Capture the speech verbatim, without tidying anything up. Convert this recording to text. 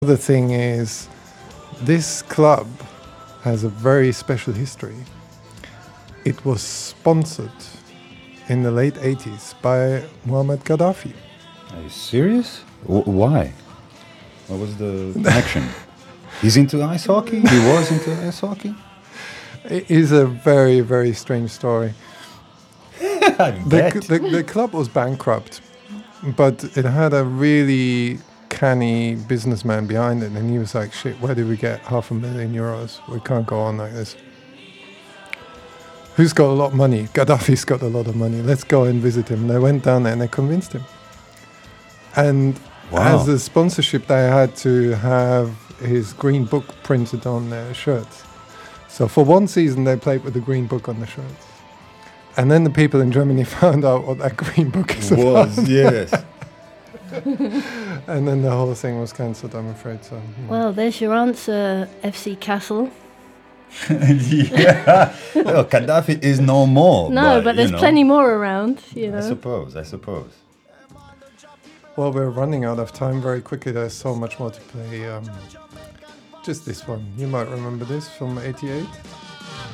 The thing is, this club has a very special history. It was sponsored in the late eighties by Muammar Gaddafi. Are you serious? W- why? What was the connection? He's into ice hockey? He was into ice hockey? It is a very, very strange story. I The, bet. the, the club was bankrupt, but it had a really canny businessman behind it, and he was like, shit, where did we get half a million euros? We can't go on like this. Who's got a lot of money? Gaddafi's got a lot of money. Let's go and visit him. They went down there and they convinced him. And Wow. as a sponsorship, they had to have his green book printed on their shirts. So for one season, they played with the green book on the shirts. And then the people in Germany found out what that green book is was, about. yes. And then the whole thing was cancelled, I'm afraid. So, yeah. Well, there's your answer, F C Kassel. yeah. Well, Gaddafi is no more. No, but, but, there's you know, plenty more around, you I know. suppose, I suppose. Well, we're running out of time very quickly. There's so much more to play. Um, just this one. You might remember this from eighty-eight.